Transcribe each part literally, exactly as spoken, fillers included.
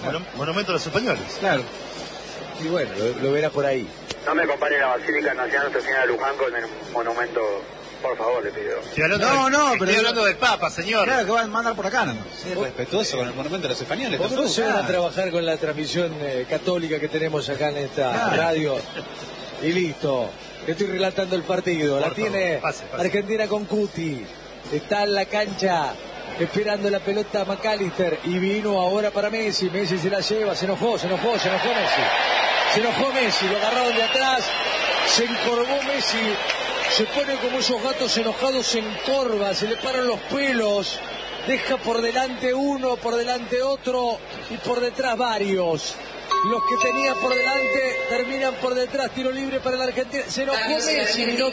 Mono, monumento a los españoles. Claro. Y bueno, lo, lo verá por ahí. No me compare la Basílica Nacional Nuestra Señora de Luján con el monumento, por favor, le pido. No, del, no, pero estoy hablando del Papa, señor. Claro, que van a mandar por acá, ¿no? Sí, respetuoso con el monumento de los españoles. ¿Por qué no se van a trabajar con la transmisión eh, católica que tenemos acá en esta claro. radio? Y listo. Estoy relatando el partido. Por la favor, tiene pase, pase. Argentina con Cuti. Está en la cancha esperando la pelota McAllister. Y vino ahora para Messi. Messi se la lleva. Se enojó, se enojó, se enojó Messi. Se enojó Messi. Lo agarraron de atrás. Se encorvó Messi. Se pone como esos gatos enojados, se encorva. Se le paran los pelos. Deja por delante uno, por delante otro. Y por detrás varios. Los que tenía por delante terminan por detrás. Tiro libre para la Argentina. Se enojó Messi, Minotti.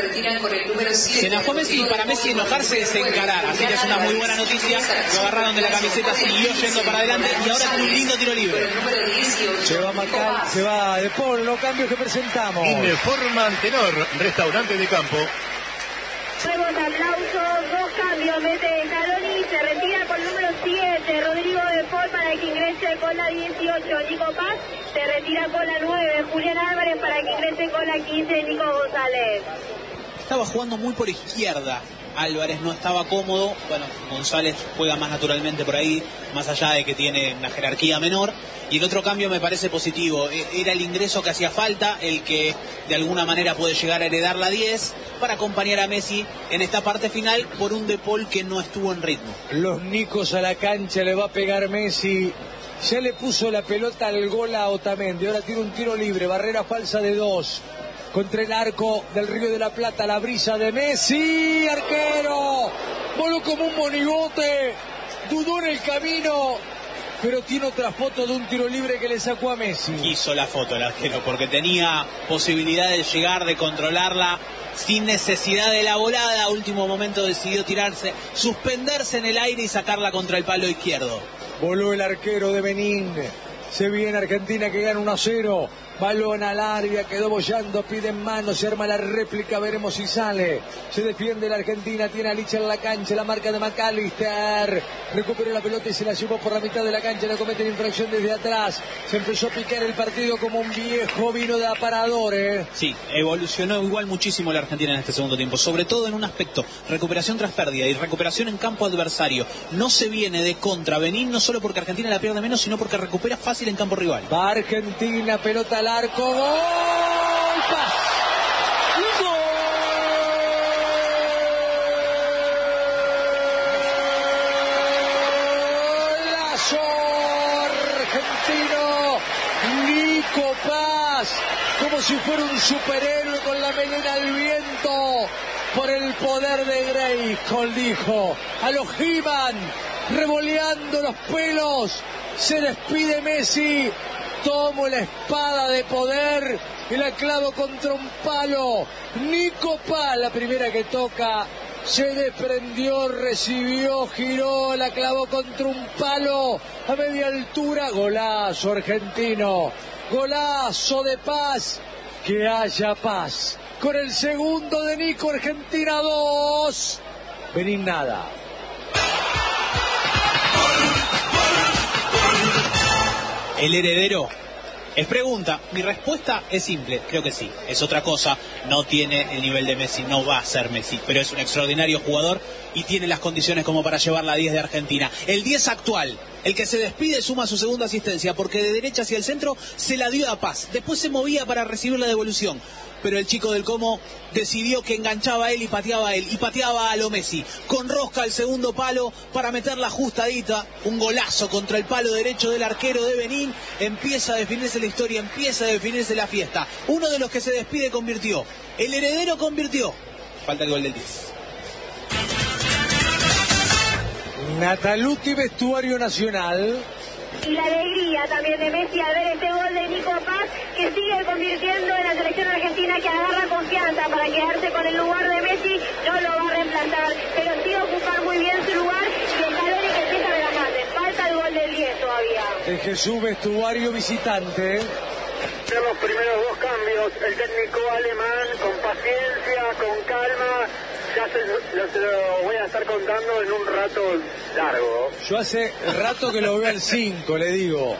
Se enojó Messi y para Messi enojarse es encarar. Así que es una muy buena noticia. Lo agarraron de la camiseta, siguió yendo para adelante y ahora con un lindo tiro libre. Se va Macal, se va De Paul, los cambios que presentamos. Informa Antenor, restaurante de campo. Nuevos aplausos, dos cambios, mete Scaloni, se retira con número siete, Rodrigo De Paul para que ingrese con la dieciocho, Nico Paz, se retira con la nueve, Julián Álvarez para que ingrese con la quince, Nico González. Estaba jugando muy por izquierda, Álvarez no estaba cómodo, bueno, González juega más naturalmente por ahí, más allá de que tiene una jerarquía menor. Y el otro cambio me parece positivo, era el ingreso que hacía falta, el que de alguna manera puede llegar a heredar la diez para acompañar a Messi en esta parte final por un De Paul que no estuvo en ritmo. Los Nicos a la cancha, le va a pegar Messi, ya le puso la pelota al gol a Otamendi, ahora tiene un tiro libre, barrera falsa de dos, contra el arco del Río de la Plata, la brisa de Messi, arquero, voló como un monigote, dudó en el camino, pero tiene otra foto de un tiro libre que le sacó a Messi. Hizo la foto el arquero porque tenía posibilidad de llegar, de controlarla sin necesidad de la volada. A último momento decidió tirarse, suspenderse en el aire y sacarla contra el palo izquierdo. Voló el arquero de Benín. Se viene Argentina que gana uno a cero. Balón al área, quedó bollando, pide en mano, se arma la réplica, veremos si sale. Se defiende la Argentina, tiene a Licha en la cancha, la marca de McAllister. Recuperó la pelota y se la llevó por la mitad de la cancha, le cometen infracción desde atrás. Se empezó a picar el partido como un viejo vino de aparador, ¿eh? Sí, evolucionó igual muchísimo la Argentina en este segundo tiempo, sobre todo en un aspecto, recuperación tras pérdida y recuperación en campo adversario. No se viene de contra Benín, no solo porque Argentina la pierde menos, sino porque recupera fácil en campo rival. Va Argentina, pelota al arco, gol, paz, golazo argentino, Nico Paz, como si fuera un superhéroe con la melena al viento, por el poder de Grayskull, dijo, a los He-Man, revoleando los pelos, se despide Messi. Tomo la espada de poder y la clavo contra un palo. Nico Paz, la primera que toca, se desprendió, recibió, giró, la clavó contra un palo a media altura. Golazo argentino, golazo de Paz, que haya paz. Con el segundo de Nico, Argentina dos, Benín nada. ¿El heredero? Es pregunta, mi respuesta es simple, creo que sí, es otra cosa, no tiene el nivel de Messi, no va a ser Messi, pero es un extraordinario jugador y tiene las condiciones como para llevar la diez de Argentina. El diez actual, el que se despide, suma su segunda asistencia, porque de derecha hacia el centro se la dio a Paz, después se movía para recibir la devolución. Pero el chico del Como decidió que enganchaba a él y pateaba a él, y pateaba a lo Messi, con rosca al segundo palo para meterla ajustadita, un golazo contra el palo derecho del arquero de Benín. Empieza a definirse la historia, empieza a definirse la fiesta. Uno de los que se despide convirtió, el heredero convirtió. Falta el gol del diez. Nataluti, vestuario nacional. Y la alegría también de Messi al ver este gol de Nico Paz, que sigue convirtiendo en la selección argentina, que agarra confianza para quedarse con el lugar de Messi. No lo va a reemplazar, pero sí va a ocupar muy bien su lugar, y Scaloni que empieza a relajarse. Falta el gol del diez todavía. De Jesús, vestuario visitante. De los primeros dos cambios, el técnico alemán con paciencia, con calma, ya se lo, se lo voy a estar contando en un rato largo. Yo hace rato que lo veo al cinco, le digo.